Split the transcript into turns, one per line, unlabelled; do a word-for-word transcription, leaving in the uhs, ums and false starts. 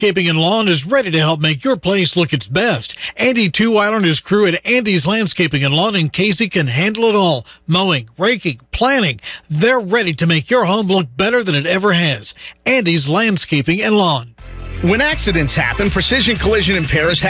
Landscaping and Lawn is ready to help make your place look its best. Andy Two-Whiler and his crew at Andy's Landscaping and Lawn in Casey can handle it all. Mowing, raking, planting. They're ready to make your home look better than it ever has. Andy's Landscaping and Lawn.
When accidents happen, Precision Collision in Paris has